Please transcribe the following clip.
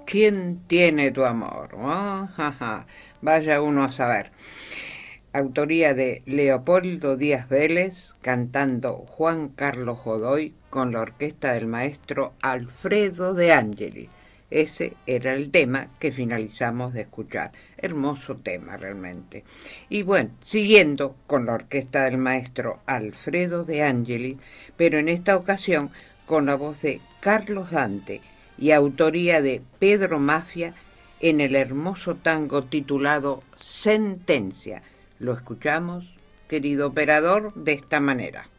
¿Quién tiene tu amor? Ah, ja, ja. Vaya uno a saber. Autoría de Leopoldo Díaz Vélez, cantando Juan Carlos Godoy con la orquesta del maestro Alfredo de Angeli. Ese era el tema que finalizamos de escuchar. Hermoso tema realmente. Y bueno, siguiendo con la orquesta del maestro Alfredo de Angeli, pero en esta ocasión con la voz de Carlos Dante y autoría de Pedro Mafia en el hermoso tango titulado Sentencia. Lo escuchamos, querido operador, de esta manera.